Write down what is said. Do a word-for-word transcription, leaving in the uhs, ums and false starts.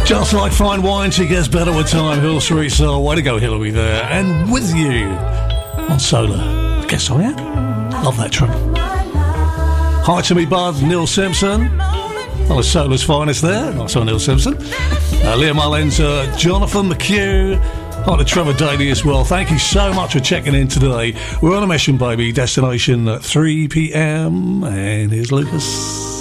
Just like fine wine, she gets better with time. Hill Street Soul, way to go, Hillary there. And with you on Solar, I guess I am. Love that track. Hi to me bud, Neil Simpson. Well, it's Solar's finest there. Nice on Neil Simpson. Uh, Liam Mullins, uh, Jonathan McHugh. Hi to Trevor Daly as well. Thank you so much for checking in today. We're on a mission, baby. Destination at three p.m. And here's Lucas.